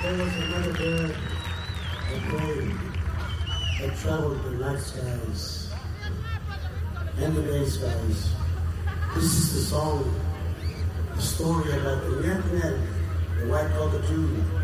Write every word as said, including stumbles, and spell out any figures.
was another bird that played, that traveled the night skies and the day skies. This is the song, the story about the net net, the white cockatoo,